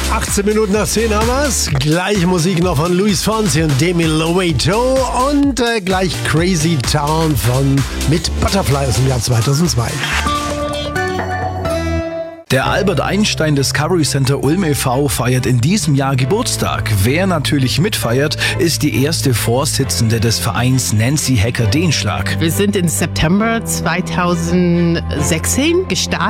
18 Minuten nach 10 haben wir's. Gleich Musik noch von Luis Fonsi und Demi Lovato und gleich Crazy Town mit Butterfly aus dem Jahr 2002. Der Albert Einstein Discovery Center Ulm e.V. feiert in diesem Jahr Geburtstag. Wer natürlich mitfeiert, ist die erste Vorsitzende des Vereins, Nancy Hecker-Denschlag. Wir sind im September 2016 gestartet.